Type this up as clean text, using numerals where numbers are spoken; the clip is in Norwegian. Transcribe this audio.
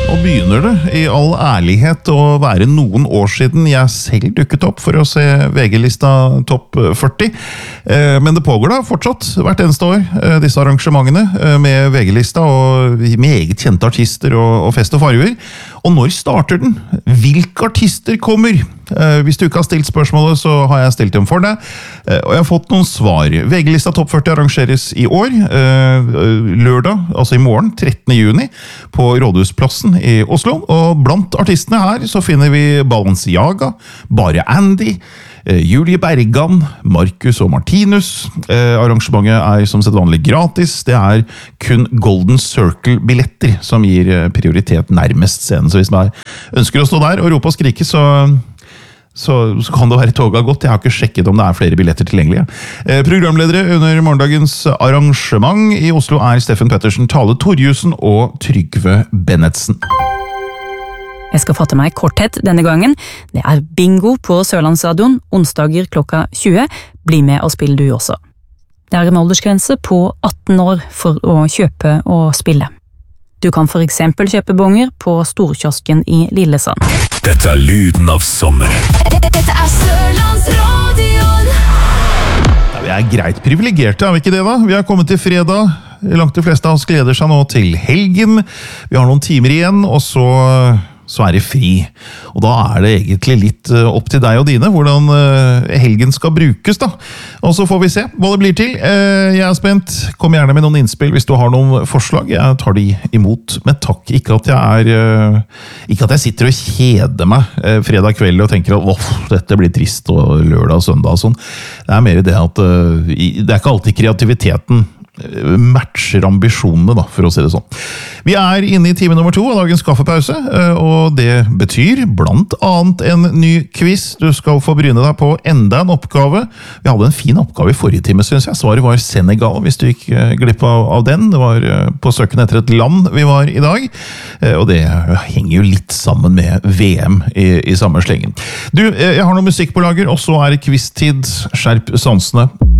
Og begynner det i all ærlighet å være noen år siden jeg selv dukket opp for å se VG-lista topp 40. Men det pågår da fortsatt hvert eneste år, disse arrangementene med VG-lista og med eget kjente artister og fest og farver. Og når starter den? Hvilke artister kommer? Hvis du ikke har stilt spørsmålet, så har jeg stilt dem for deg. Og jeg har fått noen svar. VG-lista topp 40 arrangeres i år, lørdag, altså i morgen, 13. juni, på Rådhusplassen i Oslo. Og blant artistene her så finner vi Balenciaga, Bare Andy, Julie Bergan, Marcus og Martinus. Arrangementet er som sett vanlig gratis. Det er kun Golden Circle-billetter som gir prioritet nærmest scenen. Så hvis man ønsker å stå der og rope og skrike, så kan det være toget godt. Jeg har ikke sjekket om det er flere billetter tilgjengelige. Programledere under morgendagens arrangement i Oslo er Steffen Pettersen, Tale Torjussen og Trygve Bennetsen. Jeg skal fatte meg i korthet denne gangen. Det er bingo på Sørlandsstadion, onsdager klokka 20. Bli med og spill du også. Det er en aldersgrense på 18 år for å kjøpe og spille. Du kan for eksempel kjøpe bonger på Storkiosken i Lillesand. Dette er lyden av sommeren. Dette er Sørlandsradion. Ja, vi er greit privilegerte, er vi ikke det da? Vi har kommet til fredag. Langt de fleste av oss gleder seg nå til helgen. Vi har noen timer igjen, og så er det fri. Og da er det egentlig litt opp til deg og dine hvordan helgen skal brukes da. Og så får vi se hva det blir til. Jeg er spent. Kom gjerne med noen innspill hvis du har noen forslag. Jeg tar de imot, men takk. Ikke at jeg sitter og kjeder meg fredag kveld og tenker at dette blir trist og lørdag og søndag og sånn. Det er mer det at det er ikke alltid kreativiteten matcher ambisjonene da, for å si det sånn. Vi er inne i time nummer 2 av dagens kaffepause, og det betyr blant annet en ny quiz. Du skal få bryne deg på enda en oppgave. Vi hadde en fin oppgave i forrige time, synes jeg. Svaret var Senegal, hvis du gikk glipp av den. Det var på søken etter et land vi var i dag, og det henger jo litt sammen med VM i samme slengen. Du, jeg har noe musikk på lager, og så er det quiz-tid. Skjerp sansene.